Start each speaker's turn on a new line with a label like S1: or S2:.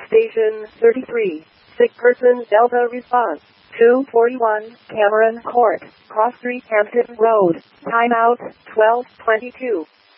S1: Station 33. Sick person Delta response. 241 Cameron Court, Cross Street, Hampton Road. Timeout 12:22.